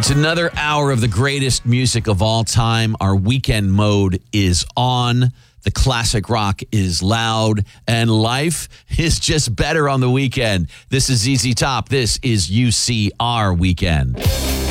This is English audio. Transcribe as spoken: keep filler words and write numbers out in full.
It's another hour of the greatest music of all time. Our weekend mode is on. The classic rock is loud, and life is just better on the weekend. This is Z Z Top. This is U C R Weekend.